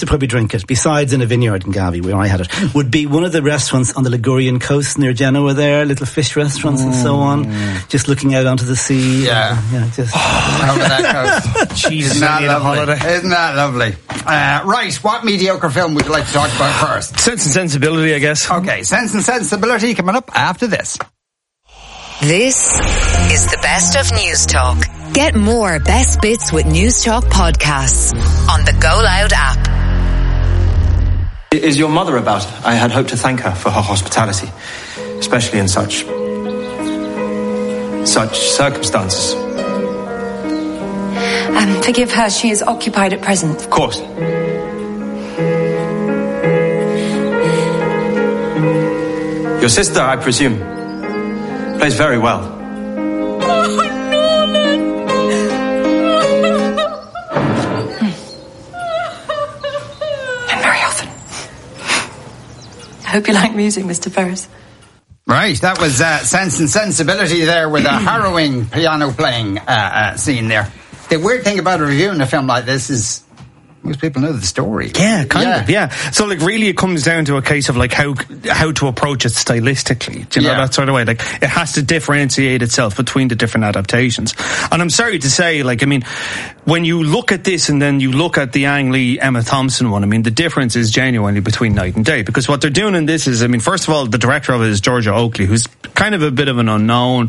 to probably drink it, besides in a vineyard in Gavi, where I had it, would be one of the restaurants on the Ligurian coast near Genoa there, little fish restaurants and so on, just looking out onto the sea. Yeah. Just over that coast. Jesus, Isn't that lovely? Right, what mediocre film would you like to talk about first? Sense and Sensibility, I guess. Okay, Sense and Sensibility coming up after this. This is the Best of News Talk. Get more Best Bits with News Talk podcasts on the Go Loud app. Is your mother about? I had hoped to thank her for her hospitality, especially in such circumstances. Forgive her, she is occupied at present. Of course. Your sister, I presume, plays very well. And very often. I hope you like music, Mr. Ferris. Right, that was Sense and Sensibility there with a harrowing piano playing scene there. The weird thing about reviewing a film like this is most people know the story. Yeah, kind of, yeah. So, like, really it comes down to a case of, like, how to approach it stylistically. Do you know, that sort of way? Like, it has to differentiate itself between the different adaptations. And I'm sorry to say, like, I mean, when you look at this and then you look at the Ang Lee, Emma Thompson one, I mean, the difference is genuinely between night and day. Because what they're doing in this is, I mean, first of all, the director of it is Georgia Oakley, who's kind of a bit of an unknown.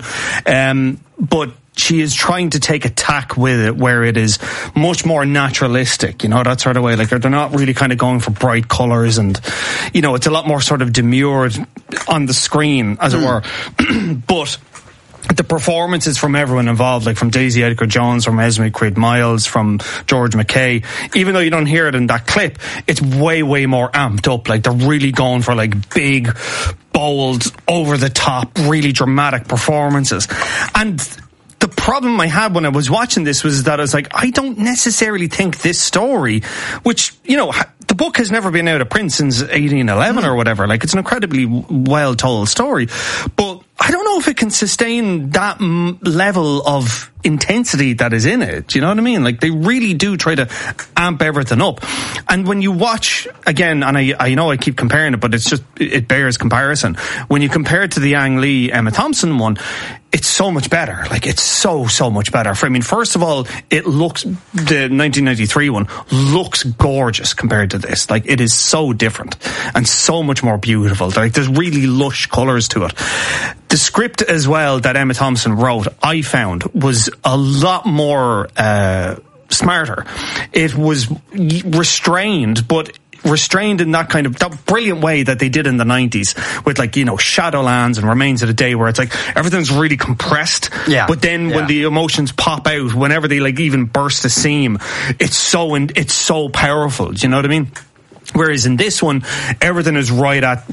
But she is trying to take a tack with it where it is much more naturalistic, you know, that sort of way. Like, they're not really kind of going for bright colours and, you know, it's a lot more sort of demurred on the screen, as it were. But the performances from everyone involved, like from Daisy Edgar Jones, from Esme Quid Miles, from George McKay, even though you don't hear it in that clip, it's way, way more amped up. Like, they're really going for, like, big, bold, over the top, really dramatic performances. And the problem I had when I was watching this was that I was like, I don't necessarily think this story, which, you know, the book has never been out of print since 1811 or whatever. Like, it's an incredibly well told story, but I don't know if it can sustain that level of intensity that is in it. Do you know what I mean? Like, they really do try to amp everything up. And when you watch, again, and I know I keep comparing it, but it's just, it bears comparison. When you compare it to the Ang Lee, Emma Thompson one, it's so much better. Like, it's so much better. I mean, first of all, it looks, the 1993 one looks gorgeous compared to this. Like, it is so different and so much more beautiful. Like, there's really lush colours to it. The script as well that Emma Thompson wrote, I found, was a lot more smarter. It was restrained, but restrained in that kind of, that brilliant way that they did in the 90s with, like, you know, Shadowlands and Remains of the Day, where it's like everything's really compressed, but then when the emotions pop out, whenever they, like, even burst a seam, it's so powerful. Do you know what I mean? Whereas in this one, everything is right at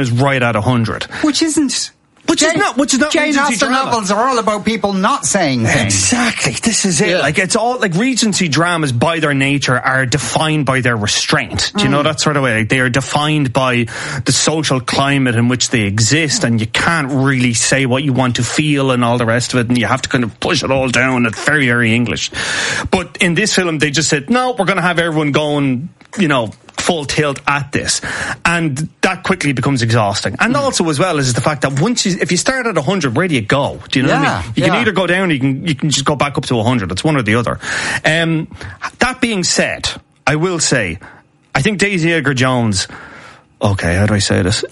100, which is not Jane Austen novels are all about people not saying things. Exactly. This is it. Like, it's all, like, Regency dramas by their nature are defined by their restraint. Do you know that sort of way? Like, they are defined by the social climate in which they exist, and you can't really say what you want to feel and all the rest of it, and you have to kind of push it all down. It's very, very English. But in this film, they just said, no, we're going to have everyone going, you know, full tilt at this, and that quickly becomes exhausting. And also, as well, is the fact that if you start at 100, where do you go? Do you know what I mean? You can either go down, or you can just go back up to 100. It's one or the other. That being said, I will say, I think Daisy Edgar Jones, okay, how do I say this?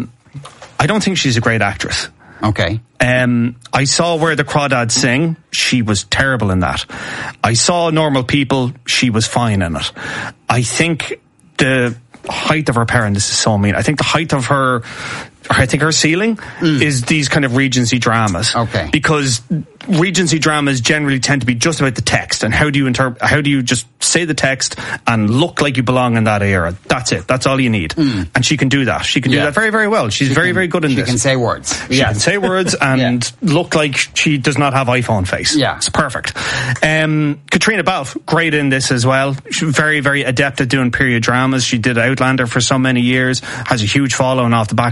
I don't think she's a great actress. Okay. I saw Where the Crawdads Sing. She was terrible in that. I saw Normal People. She was fine in it. I think the height of her parent, this is so mean, I think the height of her, I think her ceiling is these kind of Regency dramas. Okay. Because Regency dramas generally tend to be just about the text and how do you just say the text and look like you belong in that era. That's it. That's all you need. And she can do that. She can do that very, very well. She's very, very good in this. She can say words. She can say words and look like she does not have iPhone face. Yeah. It's perfect. Katrina Balfe, great in this as well. She's very, very adept at doing period dramas. She did Outlander for so many years, has a huge following off the back of that.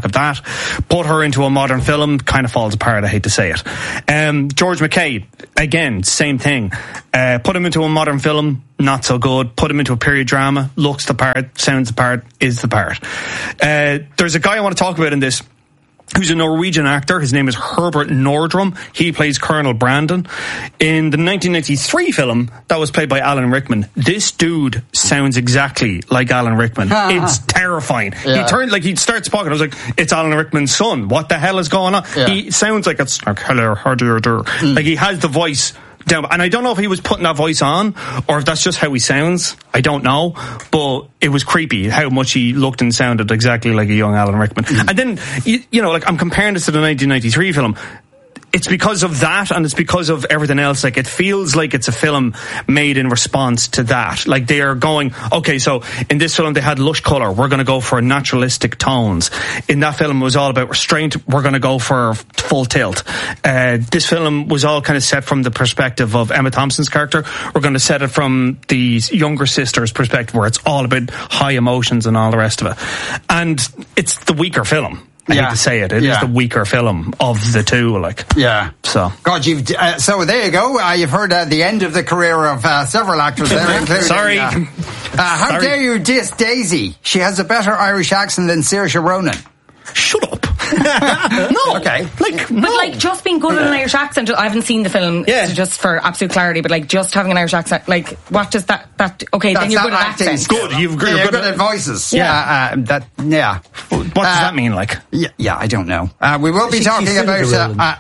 Put her into a modern film, kind of falls apart, I hate to say it. George McKay, again, same thing. Put him into a modern film, not so good. Put him into a period drama, looks the part, sounds the part, is the part. There's a guy I want to talk about in this, who's a Norwegian actor. His name is Herbert Nordrum. He plays Colonel Brandon. In the 1993 film, that was played by Alan Rickman. This dude sounds exactly like Alan Rickman. It's terrifying. Yeah. He starts talking. I was like, it's Alan Rickman's son. What the hell is going on? Yeah. He sounds like it's like, hello, how do you do? Like he has the voice down. And I don't know if he was putting that voice on or if that's just how he sounds. I don't know. But it was creepy how much he looked and sounded exactly like a young Alan Rickman. And then, you know, like I'm comparing this to the 1993 film. It's because of that and it's because of everything else. Like it feels like it's a film made in response to that. Like they are going, okay, so in this film they had lush colour. We're going to go for naturalistic tones. In that film it was all about restraint. We're going to go for full tilt. This film was all kind of set from the perspective of Emma Thompson's character. We're going to set it from the younger sister's perspective where it's all about high emotions and all the rest of it. And it's the weaker film. I hate to say it. It is the weaker film of the two, like. Yeah. So. God, so there you go. You've heard the end of the career of several actors there, including... Sorry. How dare you diss Daisy? She has a better Irish accent than Saoirse Ronan. Shut up. No. Okay. But just being good at an Irish accent, I haven't seen the film, so just for absolute clarity, but just having an Irish accent, what does that okay, then you're good at accents. Good. You're good at voices. Yeah. What does that mean, like? Yeah, I don't know. We will be talking about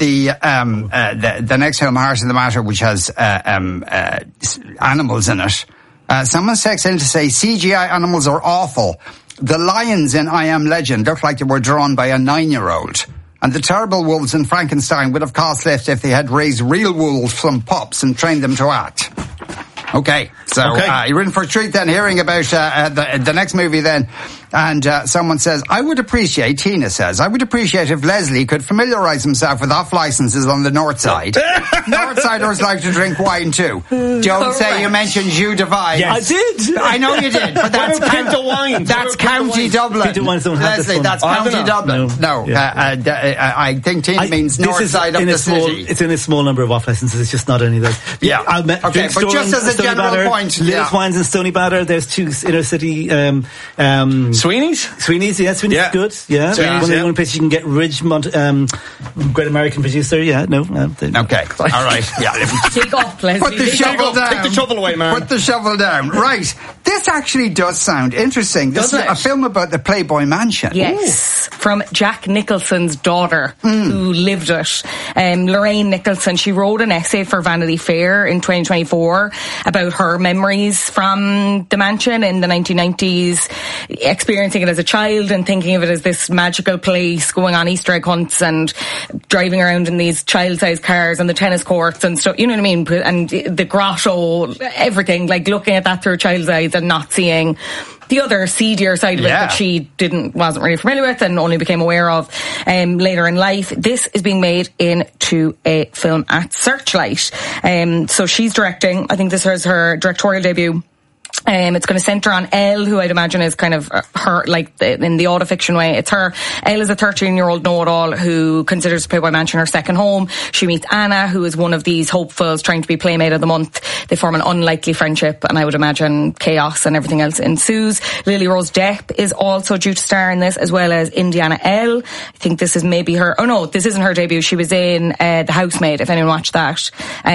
the next film, Heart of the Matter, which has animals in it. Someone texted in to say CGI animals are awful. The lions in I Am Legend looked like they were drawn by a 9-year-old. And the terrible wolves in Frankenstein would have cost less if they had raised real wolves from pups and trained them to act. Okay, so you're in for a treat then, hearing about the next movie then. And someone says, Tina says, I would appreciate if Leslie could familiarise himself with off licences on the north side. Northsiders like to drink wine too. Don't say you mentioned Jus de Vine. Yes. I did. I know you did, but that's County Dublin. Leslie, that's County Dublin. No. I think Tina means north side of the city. It's in a small number of off licences. It's just not any of those. Yeah. Okay, but just as a general point. Liz Wines and Stony Batter. There's two inner city... Sweeney's, Sweeney's is good. Yeah, one of the only places you can get Ridgemont, great American producer. Yeah, no. Okay, all right. Yeah, take off, Leslie. Put the shovel down. Take the shovel away, man. Put the shovel down. Right. This actually does sound interesting. This is a film about the Playboy Mansion. Yes, from Jack Nicholson's daughter, who lived it. Lorraine Nicholson. She wrote an essay for Vanity Fair in 2024 about her memories from the mansion in the 1990s. Experiencing it as a child and thinking of it as this magical place, going on Easter egg hunts and driving around in these child-sized cars and the tennis courts and stuff, you know what I mean? And the grotto, everything, looking at that through a child's eyes and not seeing the other seedier side of it that she wasn't really familiar with and only became aware of later in life. This is being made into a film at Searchlight. So she's directing. I think this is her directorial debut. It's going to centre on Elle, who I'd imagine is kind of her, in the autofiction way. It's her. Elle is a 13-year-old know-it-all who considers Playboy Mansion her second home. She meets Anna, who is one of these hopefuls trying to be Playmate of the Month. They form an unlikely friendship, and I would imagine chaos and everything else ensues. Lily Rose Depp is also due to star in this, as well as Indiana Elle. I think this is maybe her... Oh, no, this isn't her debut. She was in The Housemaid, if anyone watched that.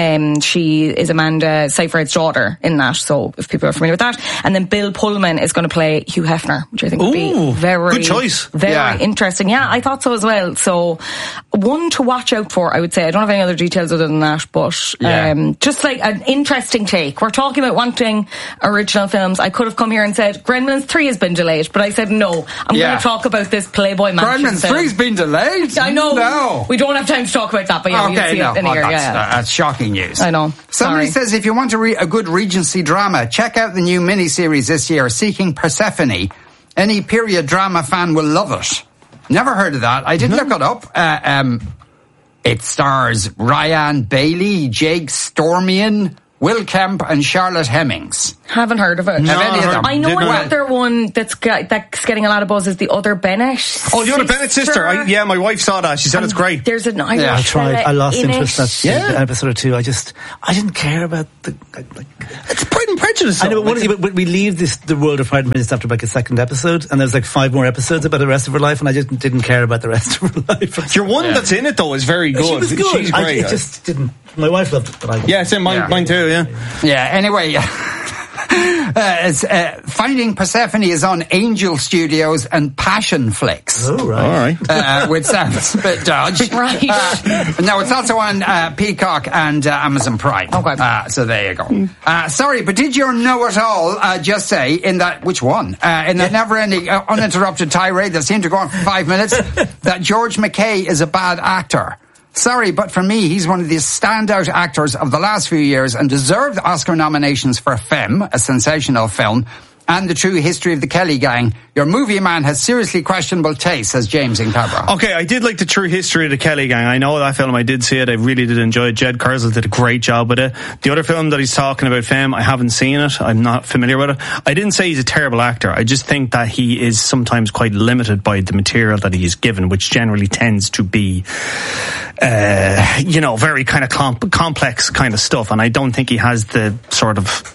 She is Amanda Seyfried's daughter in that, so if people are familiar with that. And then Bill Pullman is going to play Hugh Hefner, which I think would be very good choice. Very interesting. Yeah, I thought so as well. So one to watch out for, I would say. I don't have any other details other than that, but just an interesting take. We're talking about wanting original films. I could have come here and said Gremlins 3 has been delayed, but I said no. I'm going to talk about this Playboy Mansion Gremlins 3's been delayed? I know. No. We don't have time to talk about that, but you'll see it in here. That's shocking news. I know. Somebody says if you want a good Regency drama, check out the new miniseries this year, Seeking Persephone. Any period drama fan will love it. Never heard of that. I did look it up. It stars Ryan Bailey, Jake Stormian, Will Kemp and Charlotte Hemmings. Haven't heard of it. Have any of them? I know Didn't another one that's getting a lot of buzz is the Other Bennett. Oh, the Other Bennett sister. Yeah, my wife saw that. She said it's great. There's an Irish I tried. I lost in interest it. that episode or two. I didn't care about the. It's Pride and Prejudice. I know, but we leave the world of Pride and Prejudice after like a second episode, and there's like 5 more episodes about the rest of her life, and I just didn't care about the rest of her life. Your one that's in it though is very good. She was good. She's great. It just didn't. My wife loved it, but I. Yeah, same mine too. Yeah. Anyway. Finding Persephone is on Angel Studios and Passion Flicks. Oh, right. All right. Which sounds a bit dodgy. Right. No, it's also on Peacock and Amazon Prime. Okay. So there you go. Sorry, but did your know-it-all just say in that, which one? In that never-ending, uninterrupted tirade that seemed to go on for 5 minutes, that George McKay is a bad actor? Sorry, but for me, he's one of the standout actors of the last few years and deserved Oscar nominations for Femme, a sensational film, and The True History of the Kelly Gang. Your movie man has seriously questionable taste, says James in Cabra. Okay, I did like The True History of the Kelly Gang. I know that film. I did see it. I really did enjoy it. Jed Kurzel did a great job with it. The other film that he's talking about, Femme, I haven't seen it. I'm not familiar with it. I didn't say he's a terrible actor. I just think that he is sometimes quite limited by the material that he is given, which generally tends to be, very kind of complex kind of stuff. And I don't think he has the sort of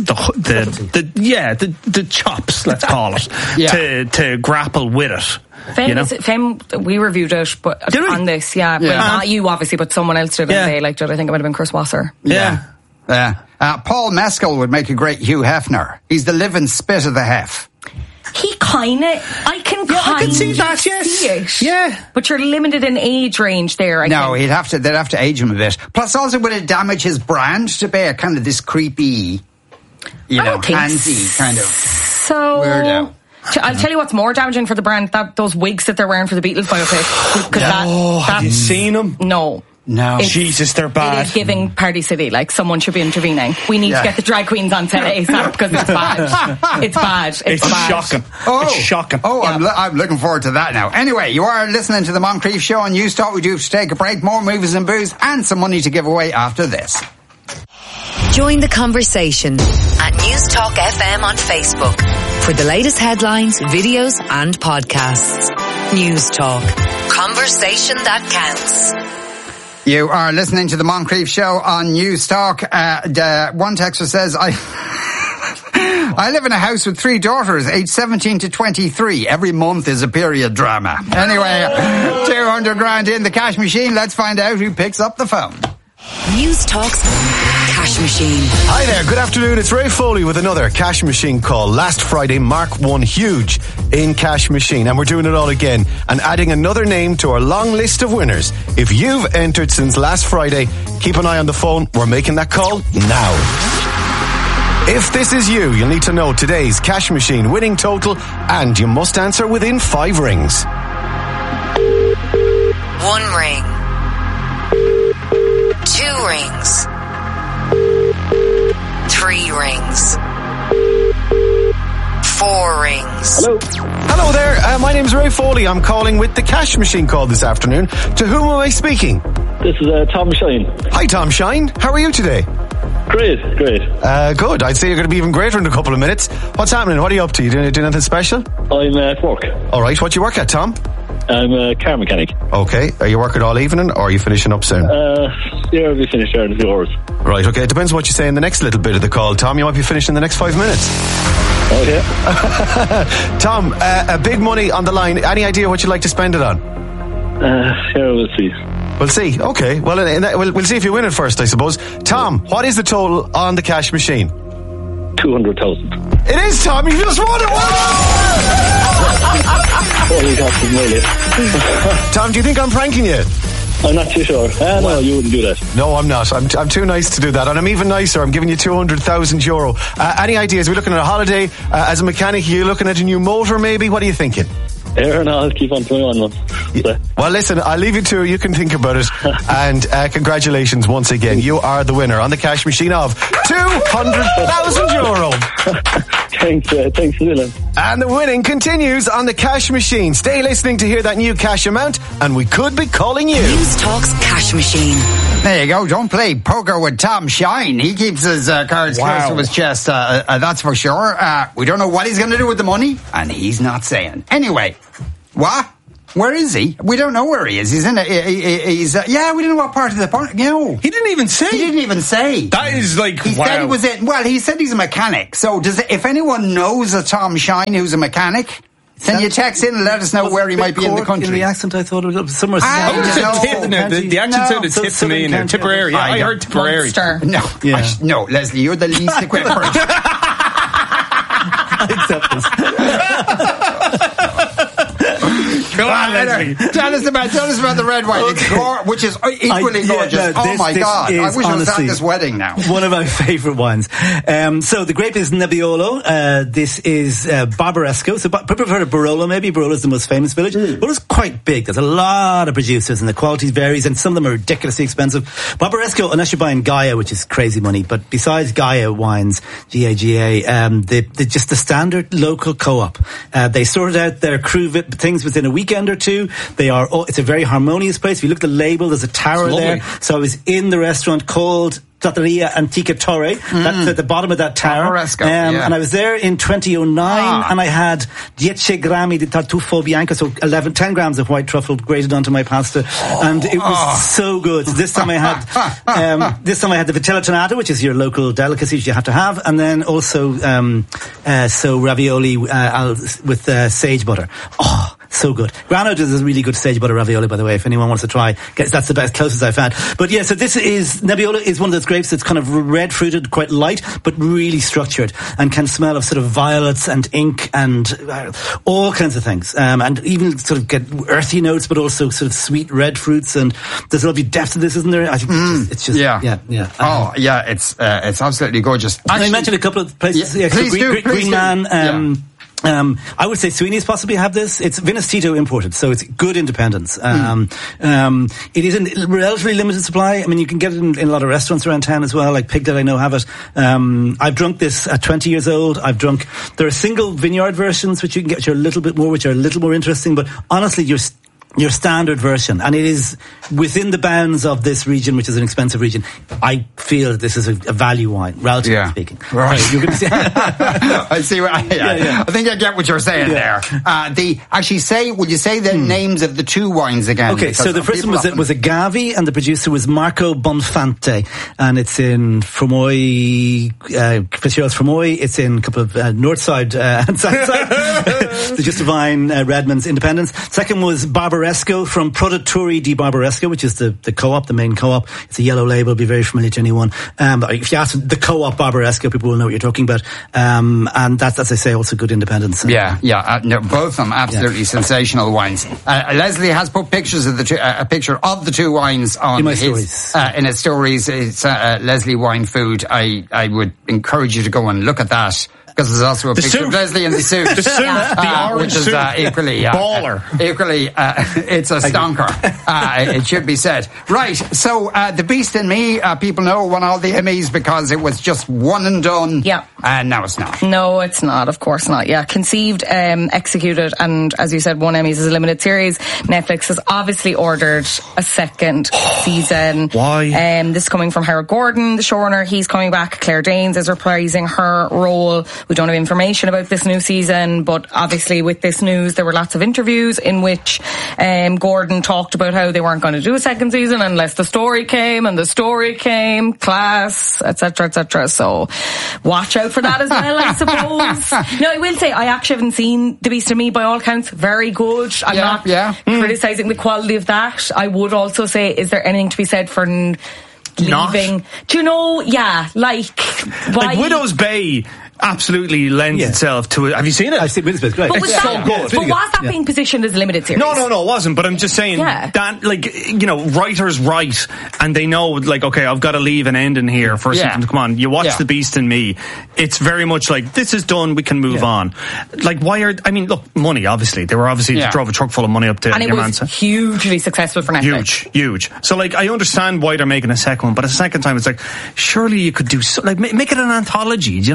the chops, let's call it, to grapple with it. Femme, we reviewed it, but on this, but not you obviously, but someone else did. And they liked it. I think it might have been Chris Wasser. Paul Mescal would make a great Hugh Hefner. He's the living spit of the hef. He I can see that, yes. See it. Yeah. But you're limited in age range there, they'd have to age him a bit. Plus also, would it damage his brand to be a kind of this creepy, handsy kind of weirdo? I'll tell you what's more damaging for the brand, those wigs that they're wearing for the Beatles biopic. Have you seen them? No. Jesus, they're bad. It is giving Party City, like someone should be intervening. We need to get the drag queens on set ASAP because it's bad. It's bad. It's bad. Shocking. It's shocking. I'm looking forward to that now. Anyway, you are listening to the Moncrief Show on News Talk. We do have to take a break. More movies and booze and some money to give away after this. Join the conversation at News Talk FM on Facebook for the latest headlines, videos and podcasts. News Talk. Conversation that counts. You are listening to the Moncrief Show on News Talk. One texter says, I live in a house with 3 daughters, aged 17 to 23. Every month is a period drama. Anyway, 200 grand in the cash machine. Let's find out who picks up the phone. News Talk's Cash Machine. Hi there, good afternoon. It's Ray Foley with another Cash Machine call. Last Friday, Mark won huge in Cash Machine, and we're doing it all again and adding another name to our long list of winners. If you've entered since last Friday, keep an eye on the phone. We're making that call now. If this is you, you'll need to know today's Cash Machine winning total, and you must answer within 5 rings. 1 ring. 2 rings. 3 rings. 4 rings. Hello there. My name's Ray Foley. I'm calling with the Cash Machine call this afternoon. To whom am I speaking? This is Tom Shine. Hi, Tom Shine. How are you today? Great. Good. I'd say you're going to be even greater in a couple of minutes. What's happening? What are you up to? You doing anything special? I'm at work. All right. What do you work at, Tom? I'm a car mechanic. Okay. Are you working all evening or are you finishing up soon? I'll be finished there in a few hours. Right, okay. It depends what you say in the next little bit of the call, Tom. You might be finished in the next 5 minutes. Oh, yeah. Tom, big money on the line. Any idea what you'd like to spend it on? We'll see. We'll see. Okay. Well, we'll see if you win it first, I suppose. Tom, what is the total on the cash machine? 200,000. It is, Tom. You just won it. Tom, do you think I'm pranking you? I'm not too sure. No, you wouldn't do that. No, I'm not. I'm too nice to do that. And I'm even nicer. I'm giving you €200,000. Any ideas? Are we looking at a holiday? As a mechanic, are you looking at a new motor maybe? What are you thinking? No, I'll keep on to my one. Well, listen, I'll leave you to it. You can think about it. And congratulations once again. You are the winner on the cash machine of €200,000. Thanks, Dylan. And the winning continues on the cash machine. Stay listening to hear that new cash amount, and we could be calling you. News Talk's cash machine. There you go. Don't play poker with Tom Shine. He keeps his cards close to his chest. That's for sure. We don't know what he's going to do with the money, and he's not saying. Anyway, what? Where is he? We don't know where he is. He's in. We don't know what part of the park. No, he didn't even say. He didn't even say. That is like. He said he was in. Well, he said he's a mechanic. So if anyone knows a Tom Shine who's a mechanic, can you text in and let us know where he might be in the country? In the accent, I thought it was somewhere. The accent sounded tip to me in Tipperary. Yeah, I heard Tipperary. No, Leslie, you're the least equipped person. I accept this. Go on, Leslie. Tell us about the red wine, which is equally gorgeous. My God! I wish I was at this wedding now. One of my favourite wines. So the grape is Nebbiolo. This is Barbaresco. So people have heard of Barolo. Maybe Barolo is the most famous village. Barolo's quite big. There's a lot of producers, and the quality varies, and some of them are ridiculously expensive. Barbaresco, unless you're buying Gaia, which is crazy money, but besides Gaia wines, GAGA, they're just the standard local co-op. They sorted out their crew things within a weekend or two. It's a very harmonious place. If you look at the label, there's a tower there. So I was in the restaurant called Trattoria Antica Torre. That's at the bottom of that tower. And I was there in 2009, and I had 10 grammi di tartufo bianco, so 10 grams of white truffle grated onto my pasta, and it was so good. So this time I had the vitella tonata, which is your local delicacy you have to have, and then also ravioli with sage butter. So good. Grano does a really good sage butter ravioli, by the way, if anyone wants to try. That's the best, closest I've had. But yeah, so Nebbiolo is one of those grapes that's kind of red fruited, quite light, but really structured, and can smell of sort of violets and ink and all kinds of things. And even sort of get earthy notes, but also sort of sweet red fruits, and there's a lovely depth to this, isn't there? I think it's just it's absolutely gorgeous. Actually, I mentioned a couple of places. Please do. Green Man. I would say Sweeney's possibly have this. It's Venice Tito imported, so it's good independence. It is in relatively limited supply. I mean, you can get it in a lot of restaurants around town as well, like Pigdead, I know have it. I've drunk this at 20 years old. There are single vineyard versions which you can get, which are a little bit more interesting, but honestly, your standard version, and it is within the bounds of this region, which is an expensive region. I feel that this is a value wine, relatively speaking. Right. You're going to say I see. I think I get what you're saying there. Would you say the names of the two wines again? Okay, so the first one was a Gavi, and the producer was Marco Bonfante, and it's in Fermoy, Fitzgerald's Fermoy. It's in a couple of north side and south side. The Just Divine, Redmond's Independence. Second was Barbaresco from Produttori di Barbaresco, which is the co-op, the main co-op. It's a yellow label, it'll be very familiar to anyone. If you ask the co-op Barbaresco, people will know what you're talking about. And that's, as I say, also good independence. No, both of them absolutely sensational wines. Leslie has put pictures of a picture of the two wines on in his stories. It's Leslie Wine Food. I would encourage you to go and look at that, because there's also a picture of Leslie in the suit. The suit, the orange which is equally baller. Equally, it's a stonker. It should be said. Right, so The Beast in Me, people know, won all the Emmys because it was just one and done. Yeah. And now it's not. No, it's not. Of course not. Yeah, conceived, executed, and as you said, won Emmys as a limited series. Netflix has obviously ordered a second season. Why? This coming from Howard Gordon, the showrunner. He's coming back. Claire Danes is reprising her role. We don't have information about this new season, but obviously with this news, there were lots of interviews in which Gordon talked about how they weren't going to do a second season unless the story came, and the story came, class, etc., etc. So watch out for that as well, I suppose. No, I will say, I actually haven't seen The Beast in Me, by all accounts. Very good. I'm not criticising the quality of that. I would also say, is there anything to be said for leaving? Do you know, like Widow's Bay absolutely lends itself to it. Have you seen it? I've seen Widow's Bay. Great. But was that being positioned as a limited series? No, it wasn't. But I'm just saying that, writers write, and they know, like, okay, I've got to leave an ending here for something to come on. You watch The Beast in Me. It's very much like, this is done, we can move on. Like, look, money, obviously. They were obviously drove a truck full of money up to and it was hugely successful for Netflix. Huge. So, like, I understand why they're making a second one, but a second time, it's like, surely you could do make it an anthology. Do you know what I mean?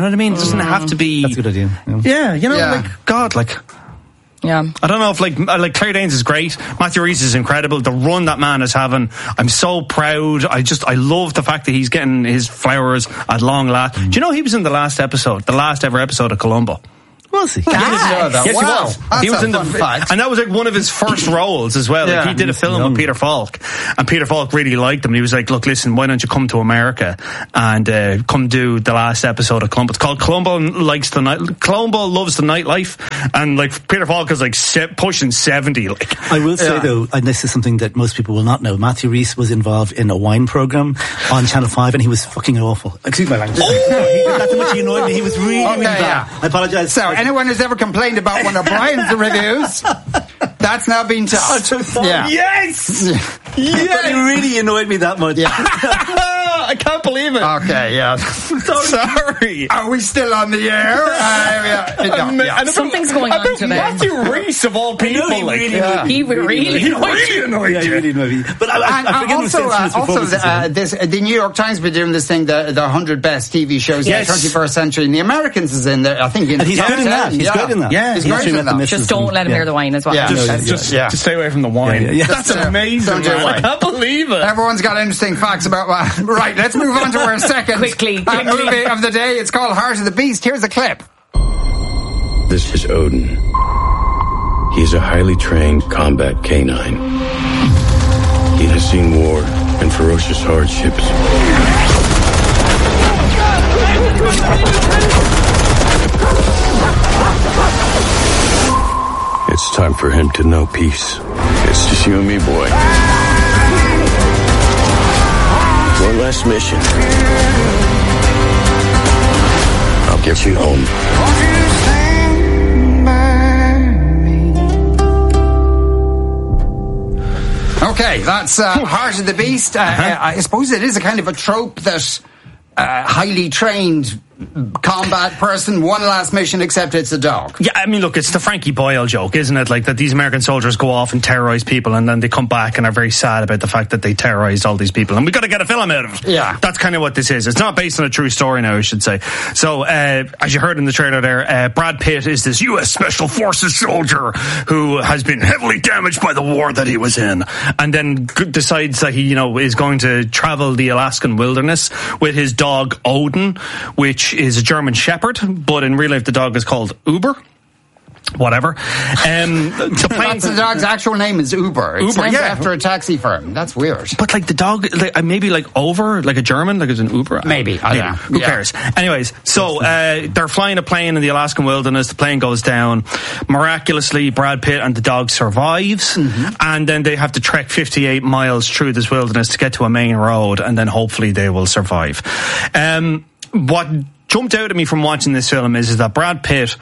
doesn't have to be. That's a good idea. Yeah, you know, like God, like. Yeah. I don't know if like Claire Danes is great. Matthew Rhys is incredible. The run that man is having, I'm so proud. I love the fact that he's getting his flowers at long last. Do you know he was in the last ever episode of Columbo? Was he? Yes, he was. That's He was in fun fact. and that was like one of his first roles as well. Like he did a film with Peter Falk, and Peter Falk really liked him. And he was like, "Look, listen, why don't you come to America and come do the last episode of Columbo? It's called Columbo Columbo Loves the Nightlife." And like Peter Falk is like pushing 70. Like, I will say though, and this is something that most people will not know, Matthew Rhys was involved in a wine program on Channel 5, and he was fucking awful. Excuse my language. That's how much he annoyed me. He was really bad. I apologise. So anyone who's ever complained about one of Brian's reviews, that's now been tough. Yes! But he really annoyed me that much. I can't believe it. Okay, yeah. Sorry. Are we still on the air? Something's going on today. Matthew Rhys of all people. He really annoyed you. But I the New York Times been doing this thing, the 100 best TV shows in the 21st century, and the Americans is in there. I think and he's good in that. He's good in that. Yeah, he's great in that. Just don't let him near the wine as well. Yeah. Just stay away from the wine. That's amazing. Don't do wine. I can't believe it. Everyone's got interesting facts about wine. Right, let's move on to our second Quickly. movie of the day. It's called Heart of the Beast. Here's a clip. This is Odin. He's a highly trained combat canine. He has seen war and ferocious hardships. It's time for him to know peace. It's just you and me, boy. One last mission. I'll get you home. Okay, that's Heart of the Beast. I suppose it is a kind of a trope that highly trained combat person, one last mission, except it's a dog. Yeah, I mean, look, it's the Frankie Boyle joke, isn't it? Like that these American soldiers go off and terrorize people, and then they come back and are very sad about the fact that they terrorized all these people, and we got to get a film out of it. Yeah, that's kind of what this is. It's not based on a true story now, I should say. So, as you heard in the trailer there, Brad Pitt is this U.S. Special Forces soldier who has been heavily damaged by the war that he was in, and then decides that he, is going to travel the Alaskan wilderness with his dog Odin, which is a German Shepherd, but in real life the dog is called Uber. Whatever. That's the dog's actual name is Uber. It's named after a taxi firm. That's weird. But like the dog, maybe like over, like a German, like it's an Uber. Maybe. I don't know. Who cares? Anyways, so they're flying a plane in the Alaskan wilderness. The plane goes down. Miraculously, Brad Pitt and the dog survives, and then they have to trek 58 miles through this wilderness to get to a main road, and then hopefully they will survive. What jumped out at me from watching this film is that Brad Pitt,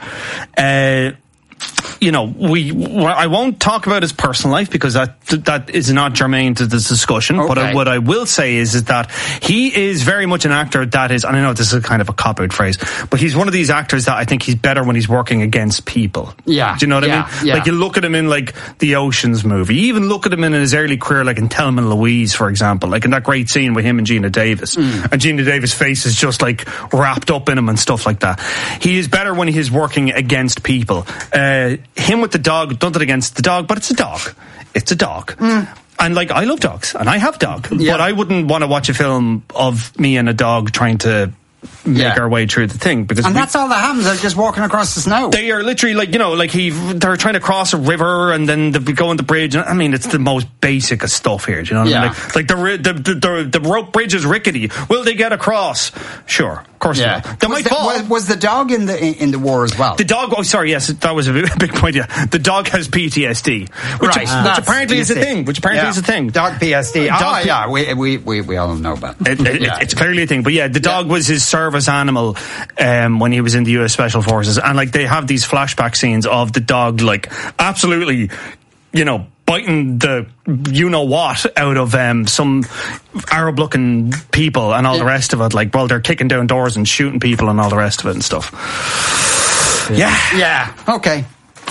I won't talk about his personal life because that is not germane to this discussion. Okay. But what I will say is that he is very much an actor that is, and I know this is kind of a cop-out phrase, but he's one of these actors that I think he's better when he's working against people. Yeah. Do you know what I mean? Yeah. Like you look at him in like the Oceans movie. You even look at him in his early career, like in Thelma and Louise, for example, like in that great scene with him and Gina Davis. And Gina Davis' face is just like wrapped up in him and stuff like that. He is better when he's working against people. Him with the dog, nothing against the dog, but it's a dog. It's a dog. And like, I love dogs, and I have a dog, but I wouldn't want to watch a film of me and a dog trying to make our way through the thing, because that's all that happens. They're just walking across the snow. They are literally they're trying to cross a river, and then they go on the bridge. I mean, it's the most basic of stuff here. Do you know what I mean? Like the rope bridge is rickety. Will they get across? Sure, of course not. They might fall. Was the dog in the war as well? The dog. Oh, sorry. Yes, that was a big point. Yeah, the dog has PTSD, which apparently is a thing. Dog PTSD. We all know about it. It's clearly a thing. But yeah, the dog was his service animal when he was in the US Special Forces, and like they have these flashback scenes of the dog like absolutely, biting the what out of some Arab looking people and all the rest of it, like while they're kicking down doors and shooting people and all the rest of it and stuff. Yeah. Okay.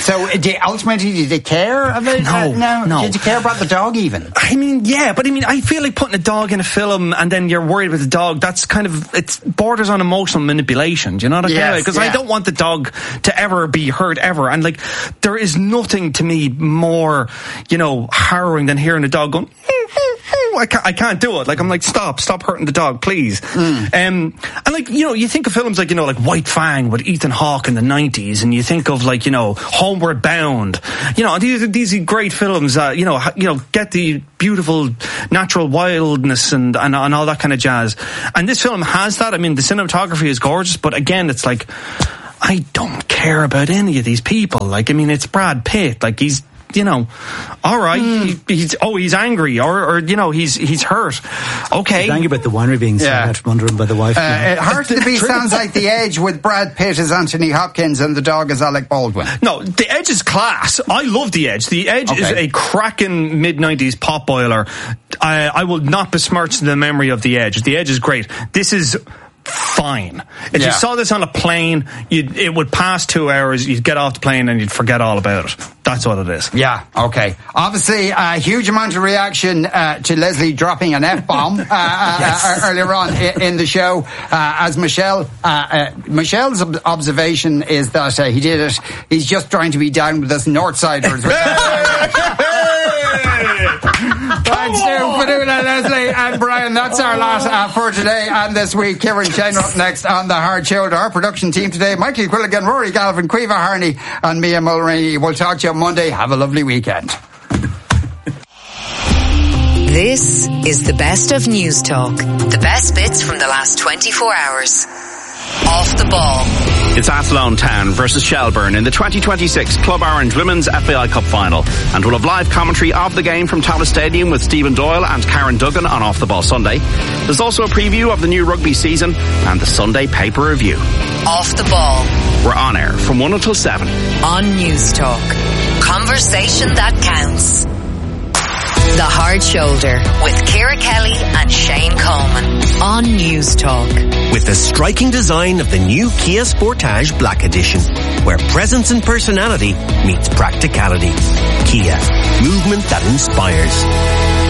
So, ultimately, did you care about No. Did you care about the dog even? I mean, yeah, but I mean, I feel like putting a dog in a film and then you're worried about the dog, that's kind of, it borders on emotional manipulation. Do you know what I mean? Because I don't want the dog to ever be hurt ever. And like, there is nothing to me more, harrowing than hearing a dog going, I can't do it. Like, I'm like, stop hurting the dog, please. And like, you think of films like, like White Fang with Ethan Hawke in the 90s, and you think of like, Homeward Bound. These are great films, get the beautiful natural wildness and all that kind of jazz. And this film has that. I mean, the cinematography is gorgeous, but again, it's like, I don't care about any of these people. Like, I mean, it's Brad Pitt. Like, he's, all right, he's angry, or he's hurt. Okay. He's angry about the winery being sold out from under him by the wife. Hurt to be sounds like The Edge with Brad Pitt as Anthony Hopkins and the dog as Alec Baldwin. No, The Edge is class. I love The Edge. The Edge is a cracking mid-90s pop boiler. I will not besmirch the memory of The Edge. The Edge is great. This is fine. If you saw this on a plane, it would pass 2 hours, you'd get off the plane and you'd forget all about it. That's what it is. Yeah, okay. Obviously, a huge amount of reaction to Leslie dropping an F-bomb earlier on in the show. As Michelle's observation is that he did it. He's just trying to be down with us Northsiders. Thanks to Fadula, Leslie and Brian. That's our lot for today and this week. Kieran Chen up next on The Hard Shoulder. Our production team today, Michael Quilligan, Rory Galvin, Caoimhe Harney and Mia Mulroney. We'll talk to you on Monday. Have a lovely weekend. This is the best of News Talk. The best bits from the last 24 hours. Off the ball. It's Athlone Town versus Shelburne in the 2026 Club Orange Women's FAI Cup Final, and we'll have live commentary of the game from Tallaght Stadium with Stephen Doyle and Karen Duggan on Off the Ball Sunday. There's also a preview of the new rugby season and the Sunday paper review. Off the ball. We're on air from 1 until 7. On News Talk. Conversation that counts. The Hard Shoulder with Ciara Kelly and Shane Coleman on News Talk. With the striking design of the new Kia Sportage Black Edition, where presence and personality meets practicality. Kia, movement that inspires.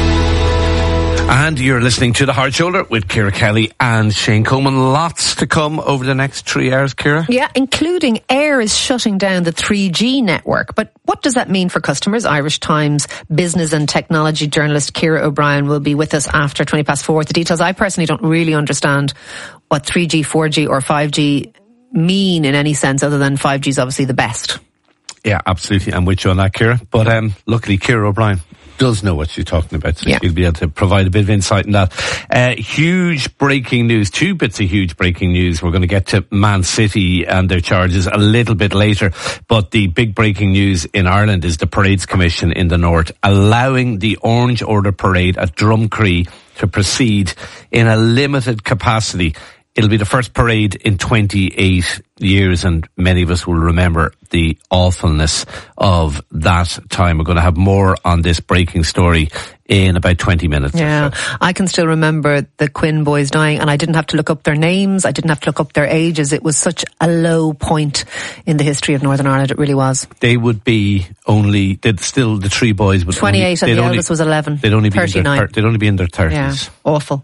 And you're listening to The Hard Shoulder with Ciara Kelly and Shane Coleman. Lots to come over the next 3 hours, Ciara. Yeah, including Air is shutting down the 3G network. But what does that mean for customers? Irish Times business and technology journalist Ciara O'Brien will be with us after 4:20. The details, I personally don't really understand what 3G, 4G or 5G mean in any sense, other than 5G is obviously the best. Yeah, absolutely. I'm with you on that, Ciara. But luckily, Ciara O'Brien does know what she's talking about, so she'll be able to provide a bit of insight in that. Huge breaking news, 2 bits of huge breaking news. We're going to get to Man City and their charges a little bit later, but the big breaking news in Ireland is the Parades Commission in the North allowing the Orange Order Parade at Drumcree to proceed in a limited capacity. It'll be the first parade in 28 years, and many of us will remember the awfulness of that time. We're going to have more on this breaking story in about 20 minutes. Yeah, I can still remember the Quinn boys dying, and I didn't have to look up their names. I didn't have to look up their ages. It was such a low point in the history of Northern Ireland. It really was. They would be the 3 boys would 28 and the eldest was 11. They'd only be 39. They'd only be in their 30s. Yeah, awful.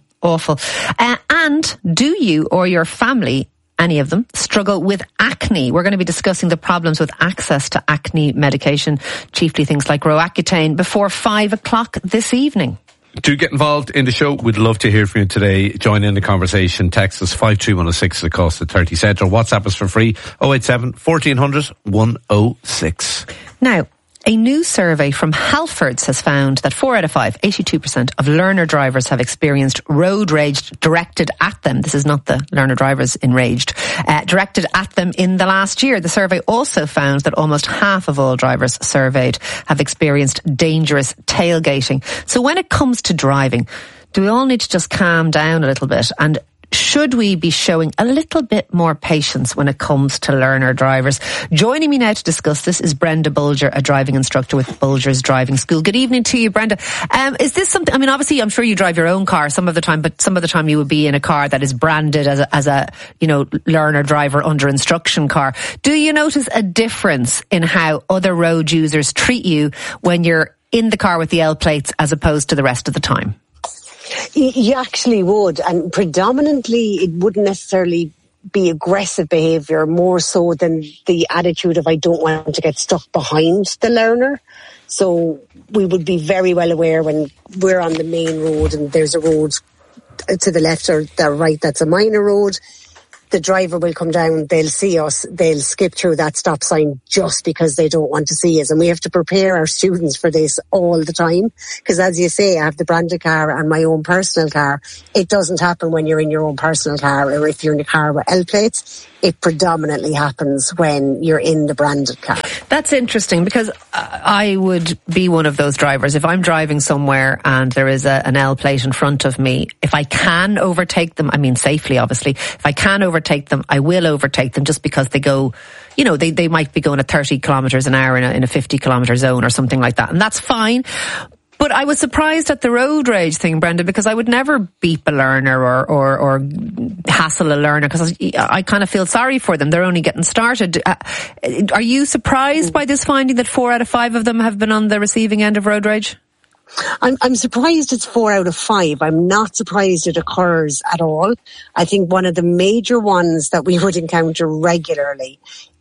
And do you or your family, any of them, struggle with acne? We're going to be discussing the problems with access to acne medication, chiefly things like Roaccutane, before 5 o'clock this evening. Do get involved in the show. We'd love to hear from you today. Join in the conversation. Text us 53106 at the cost of 30 cents, or WhatsApp us for free 087 1400 106. Now, a new survey from Halfords has found that 4 out of 5, 82% of learner drivers have experienced road rage directed at them. This is not the learner drivers enraged. Directed at them in the last year. The survey also found that almost half of all drivers surveyed have experienced dangerous tailgating. So when it comes to driving, do we all need to just calm down a little bit and should we be showing a little bit more patience when it comes to learner drivers? Joining me now to discuss this is Brenda Bulger, a driving instructor with Bulger's Driving School. Good evening to you, Brenda. Is this something, I mean, obviously I'm sure you drive your own car some of the time, but some of the time you would be in a car that is branded as a learner driver under instruction car. Do you notice a difference in how other road users treat you when you're in the car with the L plates as opposed to the rest of the time? You actually would, and predominantly it wouldn't necessarily be aggressive behaviour, more so than the attitude of I don't want to get stuck behind the learner. So we would be very well aware when we're on the main road and there's a road to the left or the right that's a minor road. The driver will come down, they'll see us, they'll skip through that stop sign just because they don't want to see us. And we have to prepare our students for this all the time. Because as you say, I have the branded car and my own personal car. It doesn't happen when you're in your own personal car or if you're in a car with L plates. It predominantly happens when you're in the branded car. That's interesting because I would be one of those drivers. If I'm driving somewhere and there is an L plate in front of me, if I can overtake them, I mean safely obviously, if I can overtake them, I will overtake them just because they go, they might be going at 30 kilometres an hour in a 50 kilometre zone or something like that. And that's fine. But I was surprised at the road rage thing, Brenda, because I would never beep a learner or hassle a learner because I kind of feel sorry for them. They're only getting started. Are you surprised by this finding that 4 out of 5 of them have been on the receiving end of road rage? I'm surprised it's 4 out of 5. I'm not surprised it occurs at all. I think one of the major ones that we would encounter regularly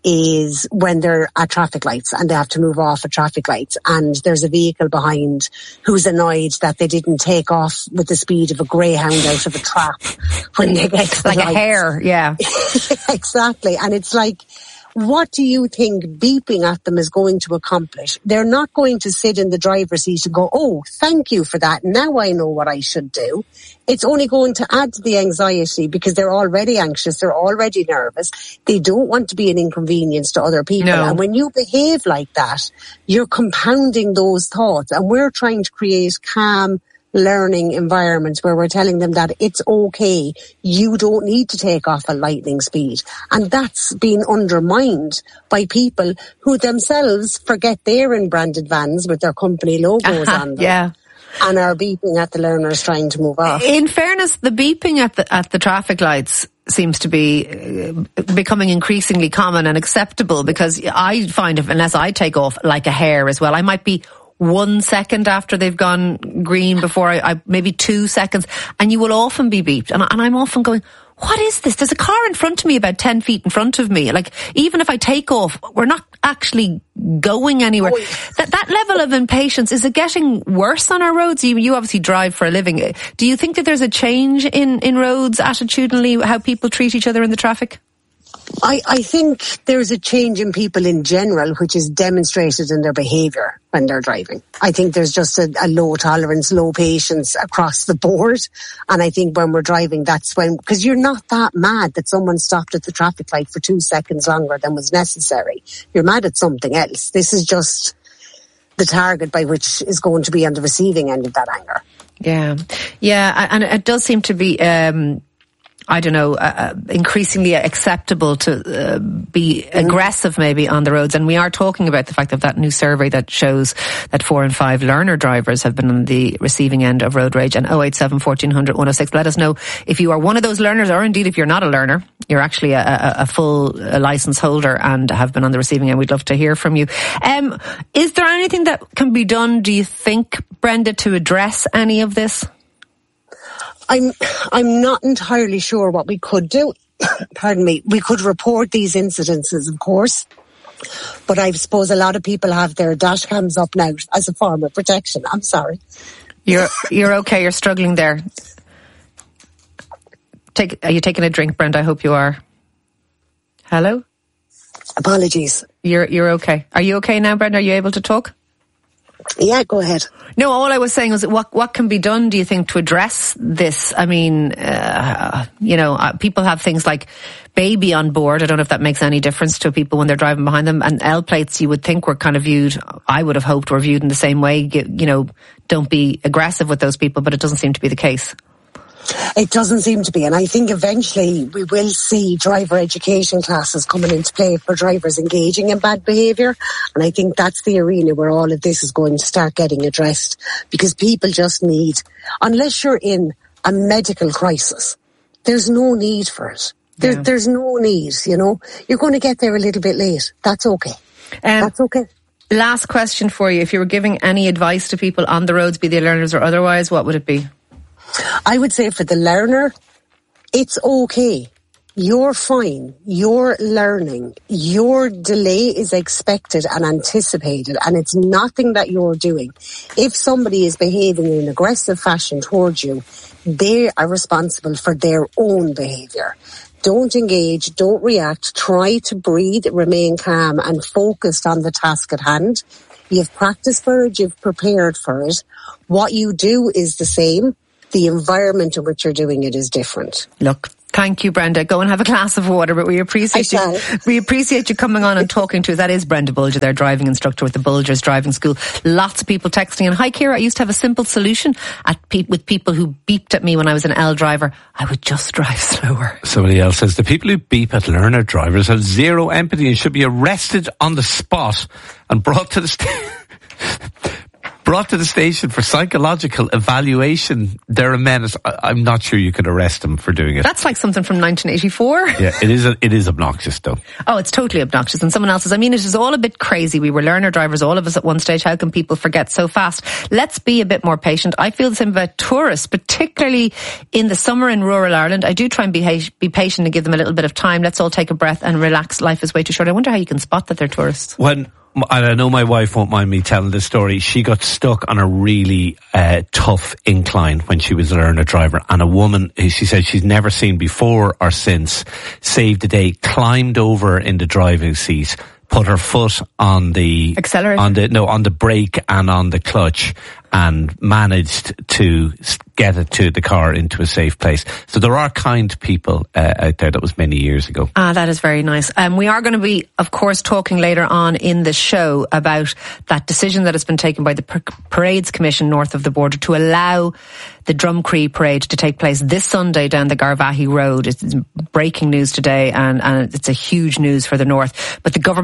is when they're at traffic lights and they have to move off at traffic lights and there's a vehicle behind who's annoyed that they didn't take off with the speed of a greyhound out of a trap when they get to the like lights. A hare, yeah. Exactly. And it's like, what do you think beeping at them is going to accomplish? They're not going to sit in the driver's seat and go, oh, thank you for that. Now I know what I should do. It's only going to add to the anxiety because they're already anxious. They're already nervous. They don't want to be an inconvenience to other people. No. And when you behave like that, you're compounding those thoughts. And we're trying to create calm, learning environments where we're telling them that it's okay. You don't need to take off at lightning speed. And that's been undermined by people who themselves forget they're in branded vans with their company logos on them. Yeah. And are beeping at the learners trying to move off. In fairness, the beeping at the traffic lights seems to be becoming increasingly common and acceptable because I find unless I take off like a hare as well, I might be 1 second after they've gone green before I maybe 2 seconds, and you will often be beeped. And I'm often going, what is this? There's a car in front of me about 10 feet in front of me. Like, even if I take off, we're not actually going anywhere. That level of impatience, is it getting worse on our roads? You obviously drive for a living. Do you think that there's a change in roads attitudinally, how people treat each other in the traffic? I think there's a change in people in general, which is demonstrated in their behaviour when they're driving. I think there's just a low tolerance, low patience across the board. And I think when we're driving, that's when, because you're not that mad that someone stopped at the traffic light for 2 seconds longer than was necessary. You're mad at something else. This is just the target by which is going to be on the receiving end of that anger. Yeah. Yeah. And it does seem to be, increasingly acceptable to be aggressive maybe on the roads. And we are talking about the fact of that new survey that shows that 4 in 5 learner drivers have been on the receiving end of road rage. And 087 1400 106. Let us know if you are one of those learners, or indeed if you're not a learner, you're actually a full license holder and have been on the receiving end. We'd love to hear from you. Is there anything that can be done, do you think, Brenda, to address any of this? I'm not entirely sure what we could do. Pardon me. We could report these incidences, of course, but I suppose a lot of people have their dash cams up now as a form of protection. I'm sorry. You're okay. You're struggling there. Are you taking a drink, Brenda? I hope you are. Hello? Apologies. You're okay. Are you okay now, Brenda? Are you able to talk? Yeah, go ahead. No, all I was saying was what can be done, do you think, to address this? I mean, people have things like baby on board. I don't know if that makes any difference to people when they're driving behind them. And L plates, you would think, were kind of viewed, I would have hoped, were viewed in the same way. Don't be aggressive with those people, but it doesn't seem to be the case. It doesn't seem to be, and I think eventually we will see driver education classes coming into play for drivers engaging in bad behaviour, and I think that's the arena where all of this is going to start getting addressed, because people just need, unless you're in a medical crisis, there's no need for it. There's no need, you know. You're going to get there a little bit late. That's okay. That's okay. Last question for you. If you were giving any advice to people on the roads, be they learners or otherwise, what would it be? I would say for the learner, it's okay. You're fine. You're learning. Your delay is expected and anticipated, and it's nothing that you're doing. If somebody is behaving in an aggressive fashion towards you, they are responsible for their own behaviour. Don't engage, don't react, try to breathe, remain calm and focused on the task at hand. You've practiced for it, you've prepared for it. What you do is the same. The environment in which you're doing it is different. Look, thank you, Brenda. Go and have a glass of water, but we appreciate you. We appreciate you coming on and talking to us. That is Brenda Bulger, their driving instructor with the Bulgers Driving School. Lots of people texting in. Hi, Ciara. I used to have a simple solution with people who beeped at me when I was an L driver. I would just drive slower. Somebody else says the people who beep at learner drivers have zero empathy and should be arrested on the spot and brought to the station for psychological evaluation. They're a menace. I'm not sure you could arrest them for doing it. That's like something from 1984. Yeah, it is obnoxious though. Oh, it's totally obnoxious. And someone else says, I mean, it is all a bit crazy. We were learner drivers, all of us at one stage. How can people forget so fast? Let's be a bit more patient. I feel the same about tourists, particularly in the summer in rural Ireland. I do try and be patient and give them a little bit of time. Let's all take a breath and relax. Life is way too short. I wonder how you can spot that they're tourists. And I know my wife won't mind me telling this story. She got stuck on a really tough incline when she was a learner driver, and a woman who she said she's never seen before or since saved the day, climbed over in the driving seat, put her foot on the accelerator, on the brake and on the clutch, and managed to get it to the car into a safe place. So there are kind people out there. That was many years ago. That is very nice. We are going to be, of course, talking later on in the show about that decision that has been taken by the Parades Commission north of the border to allow the Drumcree parade to take place this Sunday down the Garvaghey Road. It's breaking news today, and it's a huge news for the north. But the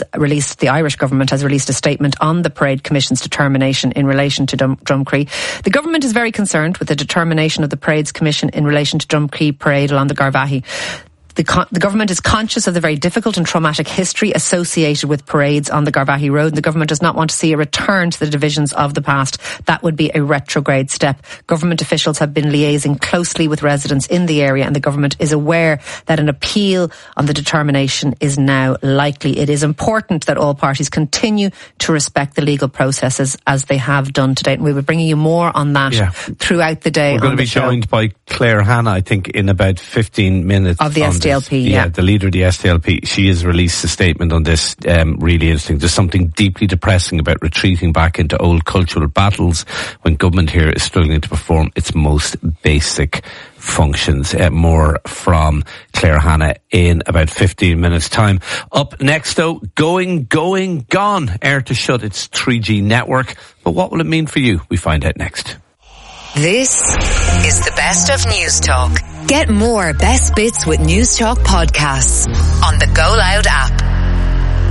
Irish government has released a statement on the Parade Commission's determination in relation to Drumcree. The government is very concerned with the determination of the Parades Commission in relation to Drumcree parade along the Garvaghey. The government is conscious of the very difficult and traumatic history associated with parades on the Garvaghey Road. The government does not want to see a return to the divisions of the past. That would be a retrograde step. Government officials have been liaising closely with residents in the area, and the government is aware that an appeal on the determination is now likely. It is important that all parties continue to respect the legal processes as they have done to date. And we will be bringing you more on that throughout the day. We're going to be joined by Claire Hanna, I think, in about 15 minutes. Of the SDLP, the leader of the SDLP. She has released a statement on this, really interesting. There's something deeply depressing about retreating back into old cultural battles when government here is struggling to perform its most basic functions. More from Claire Hanna in about 15 minutes time. Up next though, going, gone. Air to shut its 3G network. But what will it mean for you? We find out next. This is the best of News Talk. Get more best bits with News Talk podcasts on the Go Loud app.